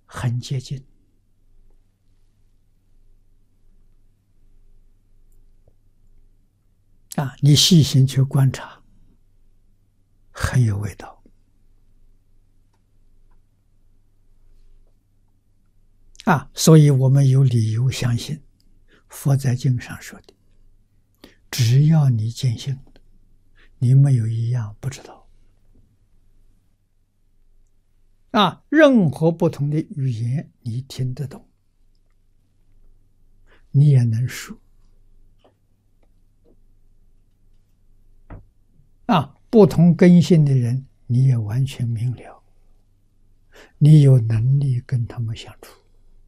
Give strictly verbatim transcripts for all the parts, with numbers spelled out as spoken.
很接近。啊，你细心去观察，很有味道。啊，所以我们有理由相信，佛在经上说的，只要你见性，你没有一样不知道。啊，任何不同的语言你听得懂，你也能说。啊，不同根性的人，你也完全明了，你有能力跟他们相处。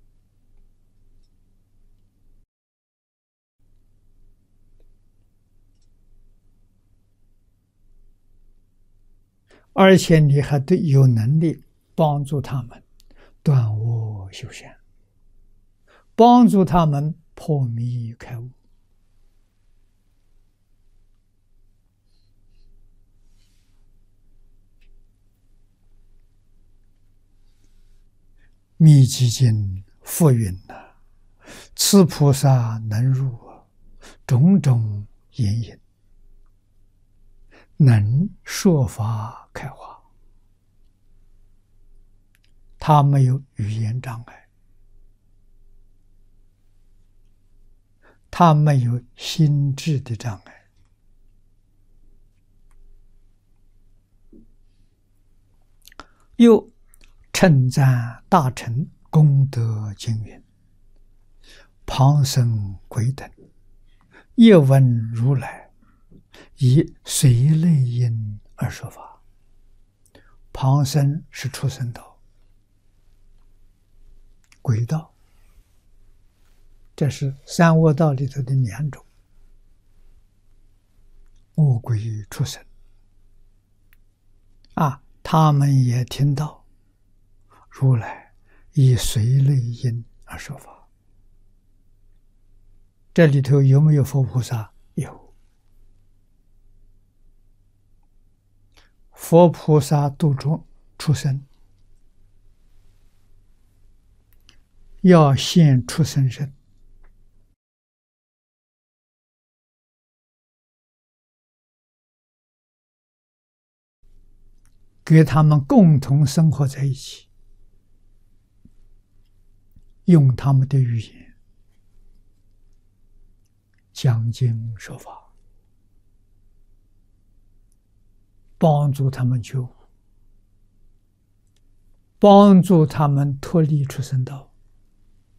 而且你还得有能力帮助他们断恶修善，帮助他们破迷开悟。密集经复云呐，此菩萨能入种种言引，能说法开化。他没有语言障碍，他没有心智的障碍。又称赞大乘功德经云：旁生鬼等，夜闻如来，以随类因而说法。旁生是畜生道，鬼道，这是三恶道里头的两种，恶鬼畜生。啊，他们也听到如来以随类因而说法。这里头有没有佛菩萨？有。佛菩萨度众畜生，要现畜生身，给他们共同生活在一起，用他们的语言讲经说法，帮助他们觉悟，帮助他们脱离畜生道。